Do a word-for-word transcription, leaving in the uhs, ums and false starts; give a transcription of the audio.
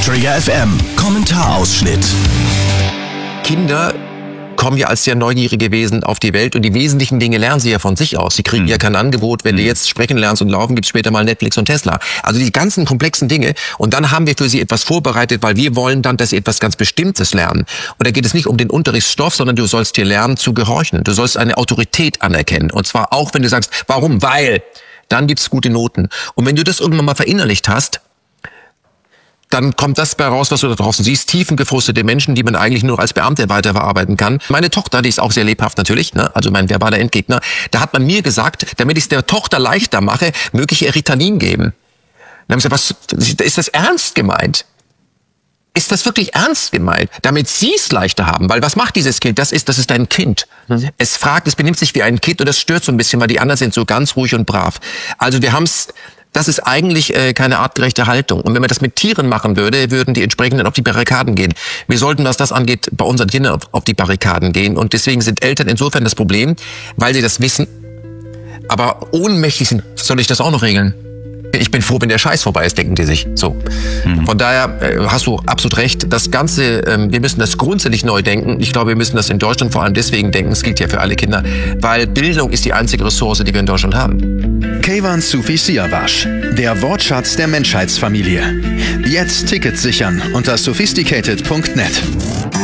Trigger F M Kommentarausschnitt. Kinder kommen ja als sehr neugierige Wesen auf die Welt und die wesentlichen Dinge lernen sie ja von sich aus. Sie kriegen mhm. ja kein Angebot, wenn mhm. du jetzt sprechen lernst und laufen, gibt's später mal Netflix und Tesla. Also die ganzen komplexen Dinge. Und dann haben wir für sie etwas vorbereitet, weil wir wollen dann, dass sie etwas ganz Bestimmtes lernen. Und da geht es nicht um den Unterrichtsstoff, sondern du sollst dir lernen zu gehorchen. Du sollst eine Autorität anerkennen. Und zwar auch, wenn du sagst, warum? Weil. Dann gibt's gute Noten. Und wenn du das irgendwann mal verinnerlicht hast, dann kommt das bei raus, was du da draußen siehst. Tiefengefrustete Menschen, die man eigentlich nur als Beamte weiterverarbeiten kann. Meine Tochter, die ist auch sehr lebhaft natürlich, ne? Also mein verbaler Endgegner, da hat man mir gesagt, damit ich es der Tochter leichter mache, mögliche Ritalin geben. Dann haben sie gesagt, was, ist das ernst gemeint? Ist das wirklich ernst gemeint? Damit sie es leichter haben. Weil was macht dieses Kind? Das ist, das ist ein Kind. Mhm. Es fragt, es benimmt sich wie ein Kind und das stört so ein bisschen, weil die anderen sind so ganz ruhig und brav. Also wir haben es... Das ist eigentlich äh, keine artgerechte Haltung. Und wenn man das mit Tieren machen würde, würden die entsprechenden auf die Barrikaden gehen. Wir sollten, was das angeht, bei unseren Kindern auf, auf die Barrikaden gehen. Und deswegen sind Eltern insofern das Problem, weil sie das wissen, aber ohnmächtig sind. Soll ich das auch noch regeln? Ich bin froh, wenn der Scheiß vorbei ist, denken die sich. So. Mhm. Von daher äh, hast du absolut recht. Das Ganze, ähm, wir müssen das grundsätzlich neu denken. Ich glaube, wir müssen das in Deutschland vor allem deswegen denken. Es gilt ja für alle Kinder, weil Bildung ist die einzige Ressource, die wir in Deutschland haben. Keyvan Sufi Siavash, der Wortschatz der Menschheitsfamilie. Jetzt Tickets sichern unter sophisticated punkt net.